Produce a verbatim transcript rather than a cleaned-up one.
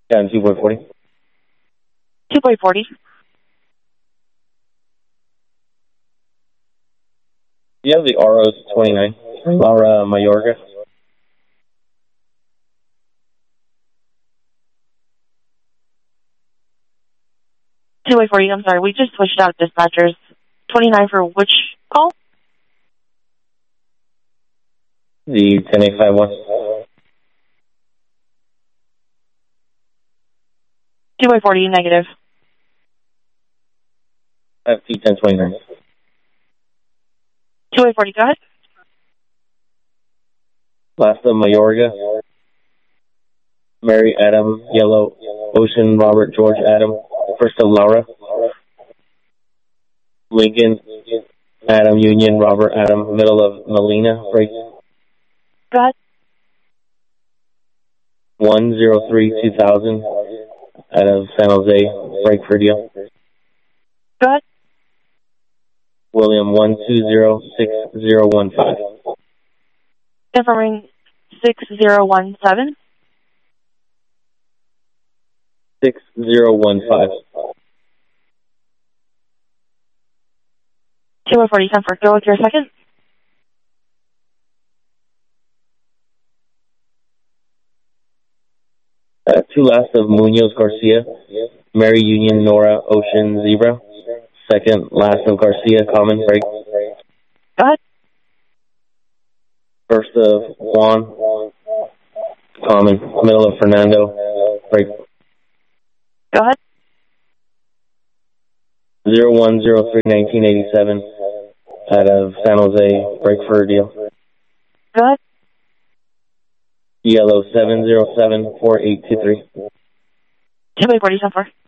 Down two point forty. two point forty. Do you have the R O twenty-nine? Laura Mayorga. two point forty, I'm sorry, we just switched out dispatchers. twenty-nine for which call? The ten eight five one. two point forty, negative. I have T ten twenty-nine. two point forty, go ahead. Last of Mayorga. Mary Adam, Yellow, Ocean, Robert, George, Adam. First of Laura. Lincoln, Adam, Union, Robert, Adam. Middle of Melina, break. Go ahead. one zero three two thousand out of San Jose, break for deal. Go ahead. William, one two zero six zero one five. Confirming six zero one seven. six zero one five. two point forty, ten for go with your second. Uh, two last of Munoz Garcia, Mary Union, Nora, Ocean, Zebra. Second last of Garcia, common, break. Go ahead. First of Juan, common. Middle of Fernando, break. Go ahead. zero one zero three nineteen eighty-seven out of San Jose, break for a deal. Go ahead. Yellow, seven zero seven four eight two three. two point forty, ten for.